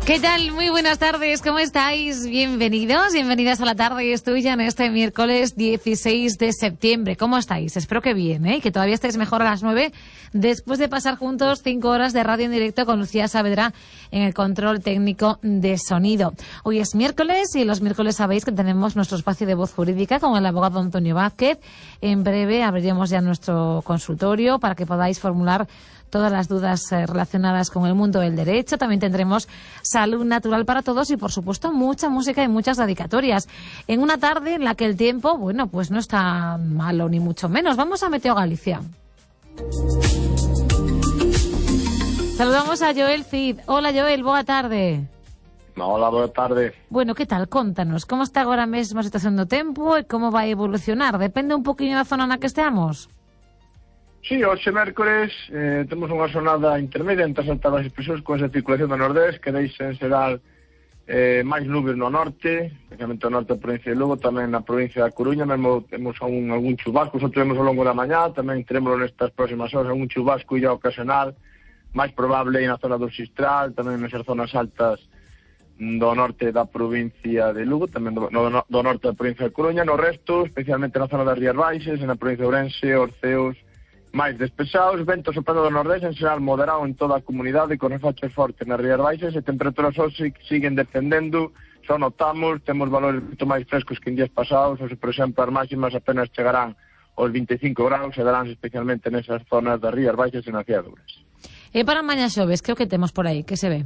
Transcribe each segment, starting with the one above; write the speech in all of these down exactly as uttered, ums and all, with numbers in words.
¿Qué tal? Muy buenas tardes, ¿cómo estáis? Bienvenidos, bienvenidas a la tarde es tuya en este miércoles dieciséis de septiembre. ¿Cómo estáis? Espero que bien, ¿eh? Que todavía estáis mejor a las nueve, después de pasar juntos cinco horas de radio en directo con Lucía Saavedra en el control técnico de sonido. Hoy es miércoles y los miércoles sabéis que tenemos nuestro espacio de voz jurídica con el abogado Antonio Vázquez. En breve abriremos ya nuestro consultorio para que podáis formular todas las dudas eh, relacionadas con el mundo del derecho. También tendremos salud natural para todos y, por supuesto, mucha música y muchas dedicatorias. En una tarde en la que el tiempo, bueno, pues no está malo ni mucho menos. Vamos a Meteo Galicia. Saludamos a Joel Cid. Hola, Joel, boa tarde. Hola, boa tarde. Bueno, que tal? Contanos, como está agora mesmo a situación do tempo e como vai evolucionar? Depende un poquinho da zona na que esteamos? Sí, hoxe mércores eh, temos unha xornada intermedia entre as altas expresións con esa circulación do nordés que deixa en xeral eh, máis nubes no norte, especialmente no norte da provincia de Lugo, tamén na provincia da Coruña, mesmo temos algún, algún chubasco, só temos ao longo da mañá, tamén teremos nestas próximas horas algún chubasco ya ocasional, máis probable na zona do Xistral, tamén nesas zonas altas do norte da provincia de Lugo, tamén do, no, do norte da provincia da Coruña, no resto, especialmente na zona das Rías Baixas, na provincia de Ourense, Orceos, máis despesados, ventos soprando do nordés en xeral moderado en toda a comunidade con refachos fortes nas Rías Baixas e temperaturas hoxe siguen descendendo, só notamos, temos valores moito máis frescos que en días pasados, hoxe, por exemplo, as máximas apenas chegarán aos vinte e cinco graus e darán especialmente nesas zonas das Rías Baixas e nas Ciaduras. E para mañá xoves, creo que temos por aí, que se ve?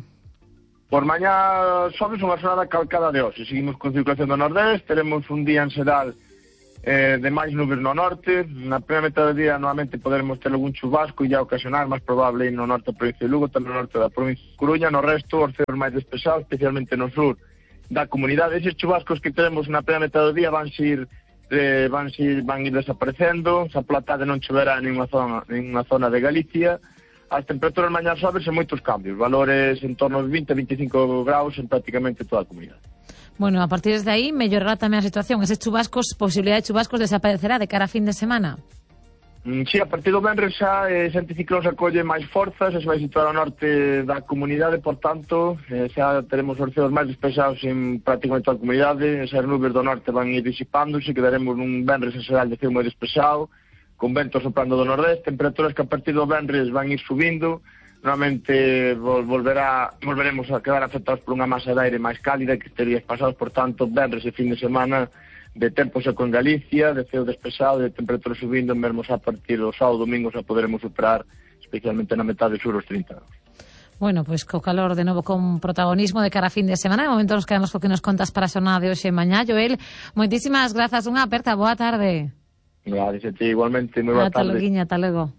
Por mañá xoves unha xornada calcada de hoxe, seguimos con circulación do nordés, teremos un día en xeral Eh, de máis nubes no norte, na primeira metade do día normalmente poderemos ter algún chubasco e ya ocasional, máis probable no norte da provincia de Lugo, tamén no norte da provincia de Coruña, no resto, os ceos máis despesados, especialmente no sur da comunidade. Eses chubascos que tenemos na primeira metade do día van ir, eh, van ir, van ir desaparecendo, esa platade non choverá en ninguna zona, en ninguna zona de Galicia. As temperaturas mañá sobes en moitos cambios, valores en torno aos vinte a veinticinco graus en prácticamente toda a comunidade. Bueno, a partir de aí mellorará tamén a situación. Eses chubascos, posibilidade de chubascos desaparecerá de cara a fin de semana? Mm, sí, a partir do venres xa eh, ese anticiclón se acolle máis forzas, se vai situar ao norte da comunidade, por tanto, eh, xa teremos os ceos máis despesados en prácticamente toda a comunidade, esas nubes do norte van ir disipándose, quedaremos nun venres en xeral de ceo moi despesado, con ventos soprando do nordés, temperaturas que a partir do venres van ir subindo, normalmente volverá, volveremos a quedar afectados por unha masa de aire máis cálida que estes días pasados, por tanto, venres e fin de semana de tempo seco en Galicia, de ceo despesado, de temperatura subindo, mesmo a partir do sábado domingo xa poderemos superar, especialmente na metade sur, os trinta graus. Bueno, pois pues, co calor de novo con protagonismo de cara a fin de semana. De momento nos quedamos co que nos contas para a xornada de hoxe e mañá. Joel, moitísimas grazas, unha aperta, boa tarde. Gracias a ti, igualmente, moi boa tarde. Ata loguiña, ata logo.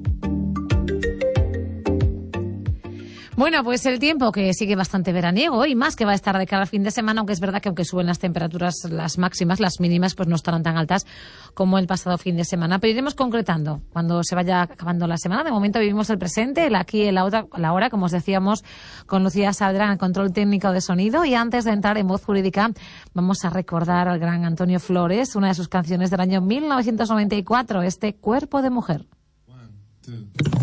Bueno, pues el tiempo que sigue bastante veraniego y más que va a estar de cara al fin de semana, aunque es verdad que aunque suben las temperaturas, las máximas, las mínimas, pues no estarán tan altas como el pasado fin de semana. Pero iremos concretando cuando se vaya acabando la semana. De momento vivimos el presente, el aquí y la otra, la hora, como os decíamos, con Lucía Saavedra en el control técnico de sonido. Y antes de entrar en voz jurídica, vamos a recordar al gran Antonio Flores, una de sus canciones del año mil novecientos noventa y cuatro, este Cuerpo de Mujer. One, two.